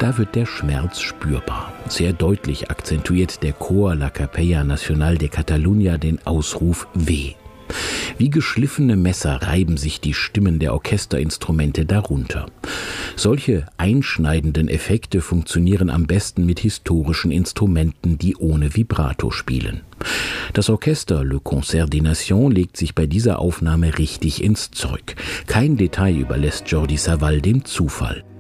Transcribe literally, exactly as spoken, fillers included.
da wird der Schmerz spürbar. Sehr deutlich akzentuiert der Chor La Capella Nacional de Catalunya den Ausruf Weh. Wie geschliffene Messer reiben sich die Stimmen der Orchesterinstrumente darunter. Solche einschneidenden Effekte funktionieren am besten mit historischen Instrumenten, die ohne Vibrato spielen. Das Orchester Le Concert des Nations legt sich bei dieser Aufnahme richtig ins Zeug. Kein Detail überlässt Jordi Savall dem Zufall.